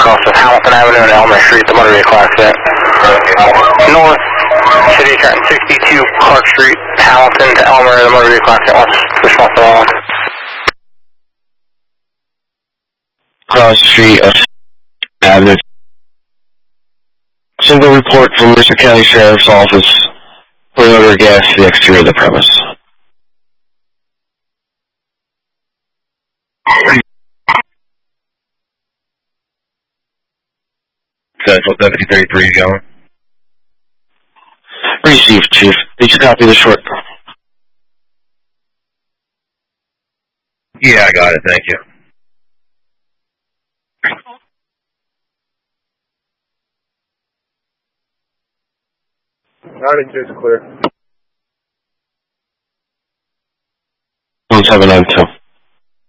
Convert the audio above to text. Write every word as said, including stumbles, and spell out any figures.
across of Hamilton Avenue and Elmer Street, the motor vehicle accident. North, City Trenton sixty-two Clark Street, Hamilton to Elmer, the motor vehicle accident. What's responsible on? Cross Street of Avenue. Single report from Mercer County Sheriff's Office. Pouring over gas to the exterior of the premise. Central Deputy thirty-three going. Received, Chief. Did you copy the short? Yeah, I got it. Thank you. Alright, it's clear. one seven nine two.